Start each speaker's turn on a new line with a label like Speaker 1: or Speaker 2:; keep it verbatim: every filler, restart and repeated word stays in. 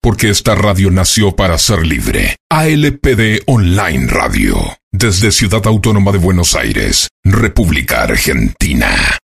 Speaker 1: porque esta radio nació para ser libre. A L P D Online Radio, desde Ciudad Autónoma de Buenos Aires, República Argentina.